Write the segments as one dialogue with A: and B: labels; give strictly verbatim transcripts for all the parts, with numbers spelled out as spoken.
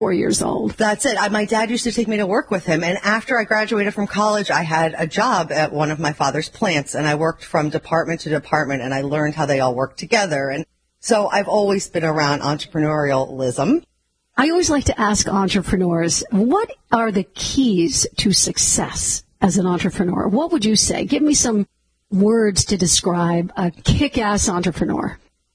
A: four years old.
B: That's it. I, my dad used to take me to work with him. And after I graduated from college, I had a job at one of my father's plants. And I worked from department to department. And I learned how they all work together. And so I've always been around entrepreneurialism.
A: I always like to ask entrepreneurs, what are the keys to success as an entrepreneur? What would you say? Give me some words to describe a kick-ass entrepreneur.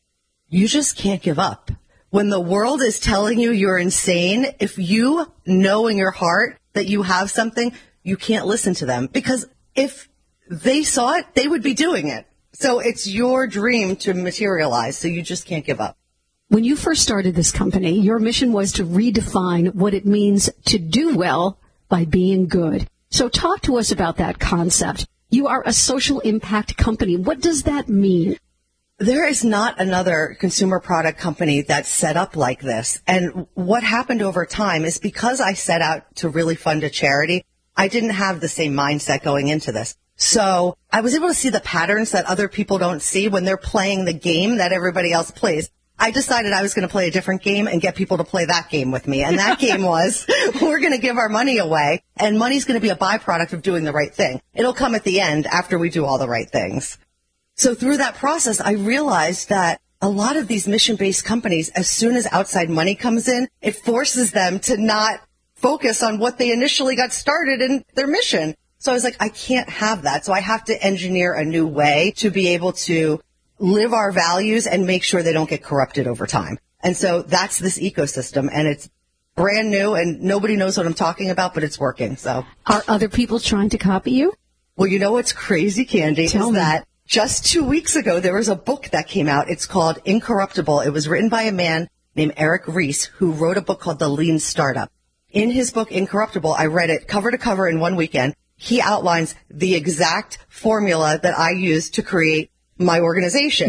B: You just can't give up. When the world is telling you you're insane, if you know in your heart that you have something, you can't listen to them. Because if they saw it, they would be doing it. So it's your dream to materialize, so you just can't give up.
A: When you first started this company, your mission was to redefine what it means to do well by being good. So talk to us about that concept. You are a social impact company. What does that mean?
B: There is not another consumer product company that's set up like this. And what happened over time is because I set out to really fund a charity, I didn't have the same mindset going into this. So I was able to see the patterns that other people don't see when they're playing the game that everybody else plays. I decided I was going to play a different game and get people to play that game with me. And that game was, we're going to give our money away, and money's going to be a byproduct of doing the right thing. It'll come at the end after we do all the right things. So through that process, I realized that a lot of these mission-based companies, as soon as outside money comes in, it forces them to not focus on what they initially got started in their mission. So I was like, I can't have that. So I have to engineer a new way to be able to live our values and make sure they don't get corrupted over time. And so that's this ecosystem, and it's brand new, and nobody knows what I'm talking about, but it's working. So
A: are other people trying to copy you?
B: Well, you know what's crazy, Candy,
A: Tell
B: is
A: me.
B: that just two weeks ago, there was a book that came out. It's called Incorruptible. It was written by a man named Eric Ries, who wrote a book called The Lean Startup. In his book, Incorruptible, I read it cover to cover in one weekend. He outlines the exact formula that I used to create my organization.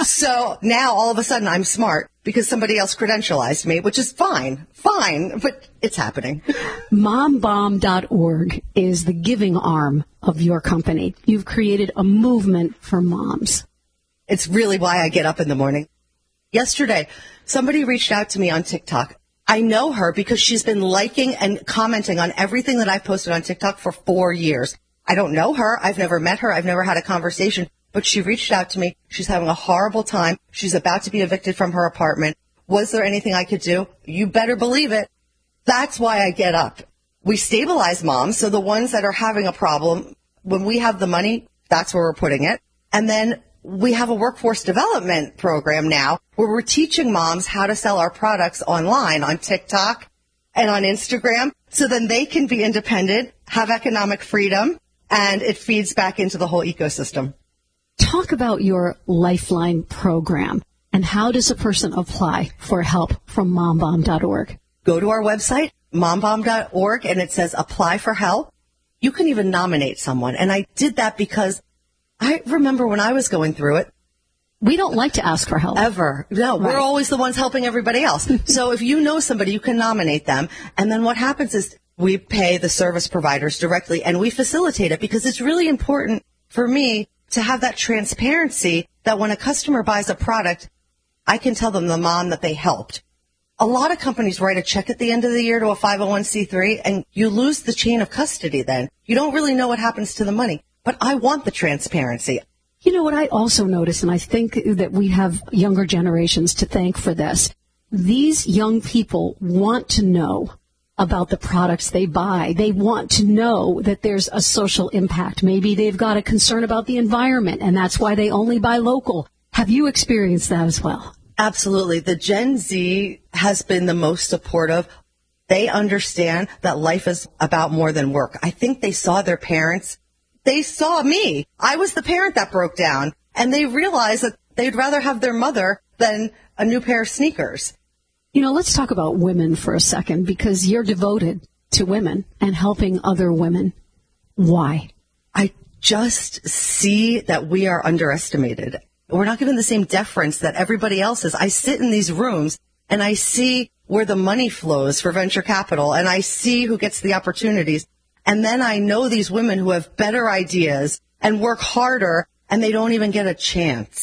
B: So now all of a sudden I'm smart because somebody else credentialized me, which is fine, fine, but it's happening.
A: mom bomb dot org is the giving arm of your company. You've created a movement for moms.
B: It's really why I get up in the morning. Yesterday, somebody reached out to me on TikTok. I know her because she's been liking and commenting on everything that I've posted on TikTok for four years. I don't know her. I've never met her. I've never had a conversation. But she reached out to me. She's having a horrible time. She's about to be evicted from her apartment. Was there anything I could do? You better believe it. That's why I get up. We stabilize moms, so the ones that are having a problem, when we have the money, that's where we're putting it. And then we have a workforce development program now where we're teaching moms how to sell our products online on TikTok and on Instagram, so then they can be independent, have economic freedom, and it feeds back into the whole ecosystem.
A: Talk about your Lifeline program and how does a person apply for help from mom bomb dot org?
B: Go to our website, mom bomb dot org, and it says apply for help. You can even nominate someone. And I did that because I remember when I was going through it.
A: We don't like to ask for help.
B: Ever. No,
A: Right.
B: We're always the ones helping everybody else. So if you know somebody, you can nominate them. And then what happens is we pay the service providers directly and we facilitate it because it's really important for me to have that transparency that when a customer buys a product, I can tell them the mom that they helped. A lot of companies write a check at the end of the year to a five oh one c three, and you lose the chain of custody then. You don't really know what happens to the money. But I want the transparency.
A: You know what I also notice, and I think that we have younger generations to thank for this, these young people want to know about the products they buy. They want to know that there's a social impact. Maybe they've got a concern about the environment, and that's why they only buy local. Have you experienced that as well?
B: Absolutely. The Gen Z has been the most supportive. They understand that life is about more than work. I think they saw their parents. They saw me. I was the parent that broke down, and they realized that they'd rather have their mother than a new pair of sneakers.
A: You know, let's talk about women for a second, because you're devoted to women and helping other women. Why?
B: I just see that we are underestimated. We're not given the same deference that everybody else is. I sit in these rooms and I see where the money flows for venture capital, and I see who gets the opportunities. And then I know these women who have better ideas and work harder, and they don't even get a chance.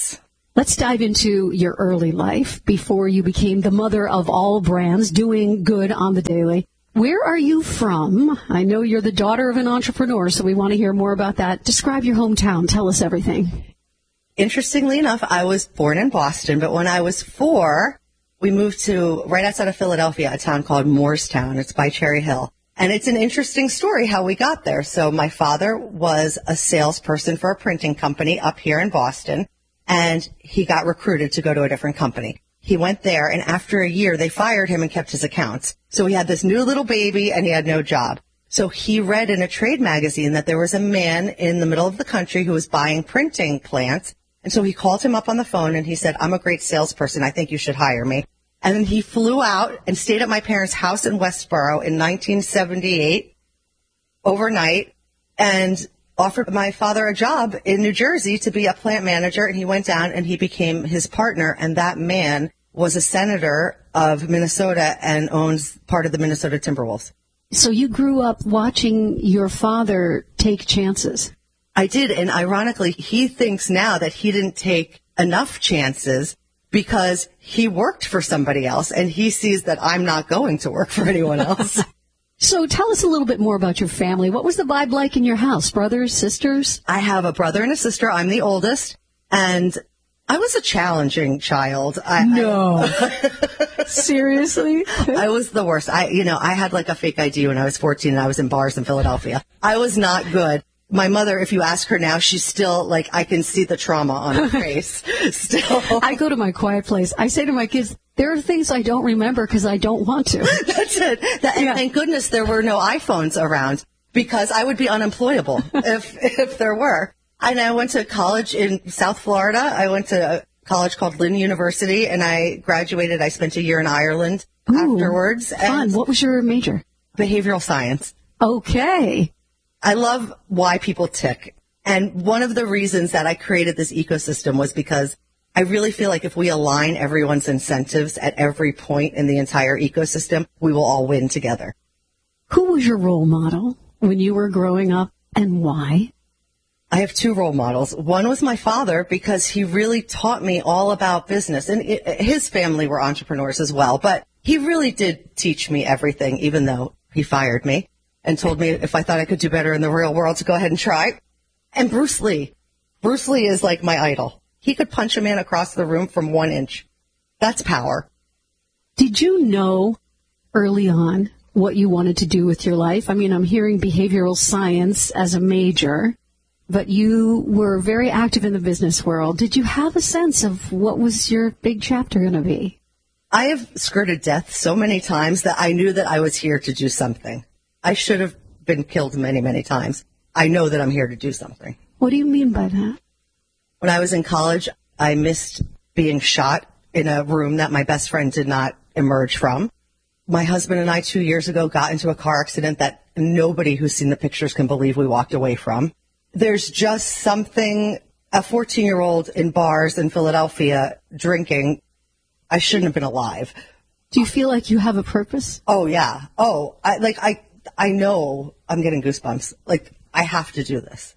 A: Let's dive into your early life before you became the mother of all brands, doing good on the daily. Where are you from? I know you're the daughter of an entrepreneur, so we want to hear more about that. Describe your hometown. Tell us everything.
B: Interestingly enough, I was born in Boston, but when I was four, we moved to right outside of Philadelphia, a town called Moorestown. It's by Cherry Hill. And it's an interesting story how we got there. So my father was a salesperson for a printing company up here in Boston, and he got recruited to go to a different company. He went there, and after a year, they fired him and kept his accounts. So he had this new little baby, and he had no job. So he read in a trade magazine that there was a man in the middle of the country who was buying printing plants. And so he called him up on the phone, and he said, I'm a great salesperson. I think you should hire me. And then he flew out and stayed at my parents' house in Westboro in nineteen seventy-eight, overnight, and offered my father a job in New Jersey to be a plant manager. And he went down and he became his partner. And that man was a senator of Minnesota and owns part of the Minnesota Timberwolves.
A: So you grew up watching your father take chances.
B: I did. And ironically, he thinks now that he didn't take enough chances because he worked for somebody else, and he sees that I'm not going to work for anyone else.
A: So tell us a little bit more about your family. What was the vibe like in your house? Brothers, sisters?
B: I have a brother and a sister. I'm the oldest, and I was a challenging child. I,
A: no. I, Seriously?
B: I was the worst. I, you know, I had like a fake I D when I was fourteen, and I was in bars in Philadelphia. I was not good. My mother, if you ask her now, she's still like, I can see the trauma on her face. Still.
A: I go to my quiet place. I say to my kids, there are things I don't remember because I don't want to.
B: That's it. That, and yeah. Thank goodness there were no iPhones around, because I would be unemployable if if there were. And I went to college in South Florida. I went to a college called Lynn University, and I graduated. I spent a year in Ireland Ooh, afterwards.
A: Fun. And what was your major?
B: Behavioral science.
A: Okay.
B: I love why people tick. And one of the reasons that I created this ecosystem was because I really feel like if we align everyone's incentives at every point in the entire ecosystem, we will all win together.
A: Who was your role model when you were growing up, and why?
B: I have two role models. One was my father, because he really taught me all about business. And it, his family were entrepreneurs as well, but he really did teach me everything, even though he fired me and told me if I thought I could do better in the real world to go ahead and try. And Bruce Lee. Bruce Lee is like my idol. He could punch a man across the room from one inch. That's power.
A: Did you know early on what you wanted to do with your life? I mean, I'm hearing behavioral science as a major, but you were very active in the business world. Did you have a sense of what was your big chapter going to be?
B: I have skirted death so many times that I knew that I was here to do something. I should have been killed many, many times. I know that I'm here to do something.
A: What do you mean by that?
B: When I was in college, I missed being shot in a room that my best friend did not emerge from. My husband and I two years ago got into a car accident that nobody who's seen the pictures can believe we walked away from. There's just something, a fourteen-year-old in bars in Philadelphia drinking, I shouldn't have been alive.
A: Do you feel like you have a purpose?
B: Oh, yeah. Oh, I, like, I, I know I'm getting goosebumps. Like, I have to do this.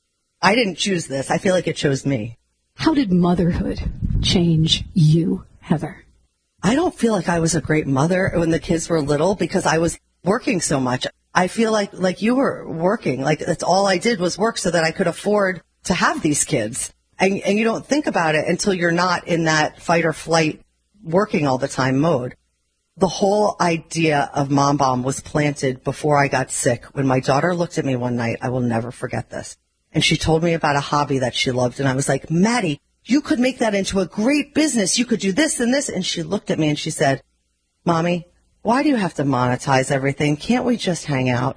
B: I didn't choose this. I feel like it chose me.
A: How did motherhood change you, Heather?
B: I don't feel like I was a great mother when the kids were little because I was working so much. I feel like, like you were working. Like, that's all I did was work so that I could afford to have these kids. And, and you don't think about it until you're not in that fight or flight working all the time mode. The whole idea of Mom Bomb was planted before I got sick. When my daughter looked at me one night, I will never forget this. And she told me about a hobby that she loved. And I was like, Maddie, you could make that into a great business. You could do this and this. And she looked at me and she said, Mommy, why do you have to monetize everything? Can't we just hang out?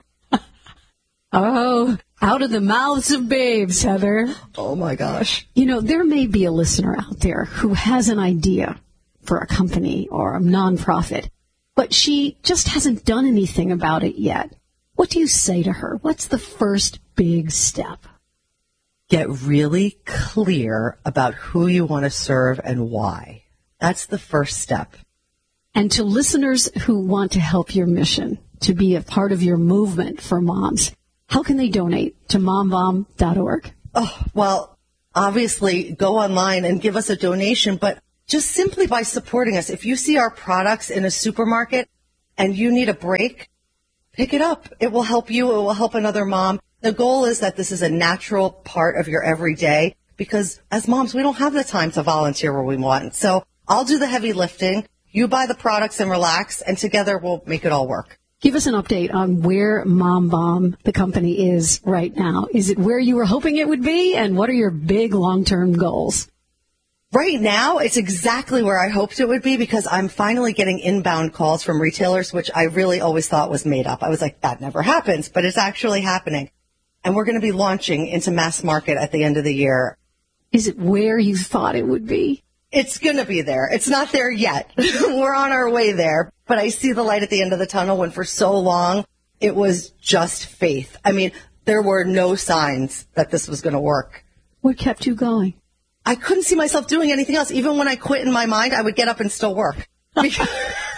A: Oh, out of the mouths of babes, Heather.
B: Oh, my gosh.
A: You know, there may be a listener out there who has an idea for a company or a nonprofit, but she just hasn't done anything about it yet. What do you say to her? What's the first big step?
B: Get really clear about who you want to serve and why. That's the first step.
A: And to listeners who want to help your mission, to be a part of your movement for moms, how can they donate to mom bomb dot org?
B: Oh, well, obviously go online and give us a donation, but just simply by supporting us. If you see our products in a supermarket and you need a break, pick it up. It will help you. It will help another mom. The goal is that this is a natural part of your everyday, because as moms, we don't have the time to volunteer where we want. So I'll do the heavy lifting. You buy the products and relax, and together we'll make it all work.
A: Give us an update on where Mom Bomb, the company, is right now. Is it where you were hoping it would be? And what are your big long-term goals?
B: Right now, it's exactly where I hoped it would be, because I'm finally getting inbound calls from retailers, which I really always thought was made up. I was like, that never happens, but it's actually happening. And we're going to be launching into mass market at the end of the year.
A: Is it where you thought it would be?
B: It's going to be there. It's not there yet. We're on our way there. But I see the light at the end of the tunnel, when for so long it was just faith. I mean, there were no signs that this was going to work.
A: What kept you going?
B: I couldn't see myself doing anything else. Even when I quit in my mind, I would get up and still work. Because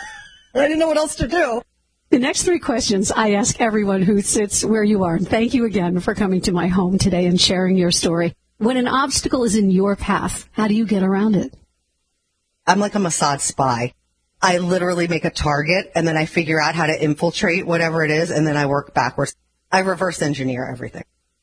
B: I didn't know what else to do.
A: The next three questions I ask everyone who sits where you are. And thank you again for coming to my home today and sharing your story. When an obstacle is in your path, how do you get around it?
B: I'm like a Mossad spy. I literally make a target, and then I figure out how to infiltrate whatever it is, and then I work backwards. I reverse engineer everything.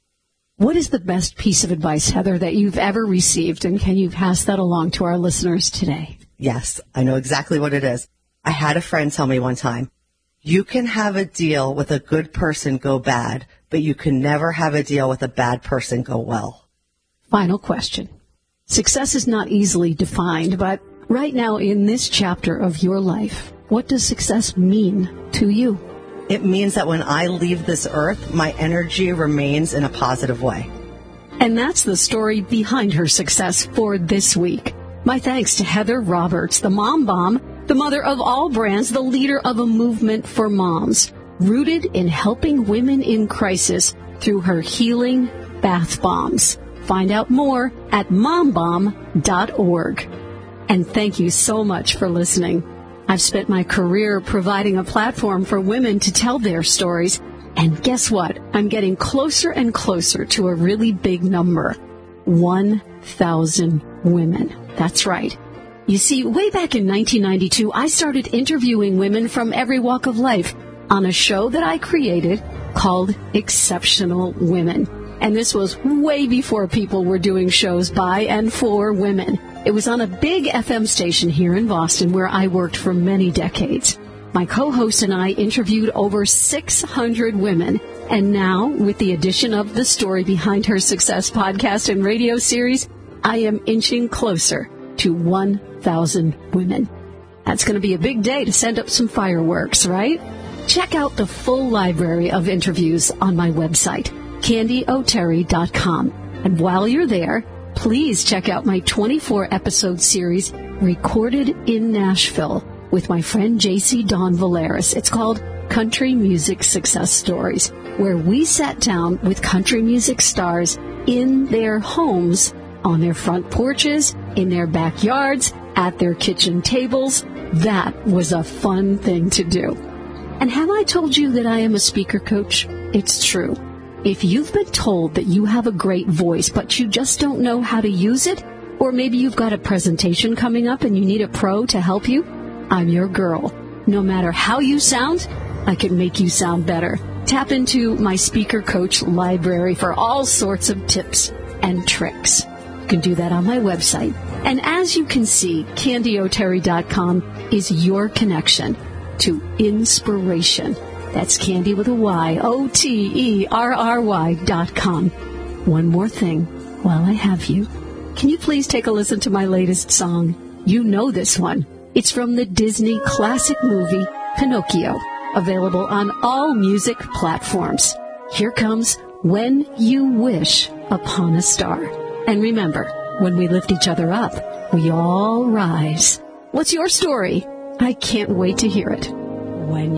A: What is the best piece of advice, Heather, that you've ever received, and can you pass that along to our listeners today?
B: Yes, I know exactly what it is. I had a friend tell me one time, you can have a deal with a good person go bad, but you can never have a deal with a bad person go well.
A: Final question. Success is not easily defined, but right now in this chapter of your life, what does success mean to you?
B: It means that when I leave this earth, my energy remains in a positive way.
A: And that's the story behind her success for this week. My thanks to Heather Roberts, the Mom Bomb, the mother of all brands, the leader of a movement for moms, rooted in helping women in crisis through her healing bath bombs. Find out more at mom bomb dot org. And thank you so much for listening. I've spent my career providing a platform for women to tell their stories. And guess what? I'm getting closer and closer to a really big number. one thousand women. That's right. You see, way back in nineteen ninety-two, I started interviewing women from every walk of life on a show that I created called Exceptional Women. And this was way before people were doing shows by and for women. It was on a big F M station here in Boston where I worked for many decades. My co-host and I interviewed over six hundred women. And now, with the addition of the Story Behind Her Success podcast and radio series, I am inching closer to one thousand women. That's going to be a big day to send up some fireworks, right? Check out the full library of interviews on my website, candy o'terry dot com. And while you're there, please check out my twenty-four episode series, Recorded in Nashville, with my friend J C Dawn Valeris. It's called Country Music Success Stories, where we sat down with country music stars in their homes, on their front porches, in their backyards, at their kitchen tables. That was a fun thing to do. And have I told you that I am a speaker coach? It's true. If you've been told that you have a great voice, but you just don't know how to use it, or maybe you've got a presentation coming up and you need a pro to help you, I'm your girl. No matter how you sound, I can make you sound better. Tap into my speaker coach library for all sorts of tips and tricks. You can do that on my website. And as you can see, candy o'terry dot com is your connection to inspiration. That's Candy with a Y, O T E R R Y dot com. One more thing while I have you. Can you please take a listen to my latest song? You know this one. It's from the Disney classic movie, Pinocchio, available on all music platforms. Here comes When You Wish Upon a Star. And remember, when we lift each other up, we all rise. What's your story? I can't wait to hear it. When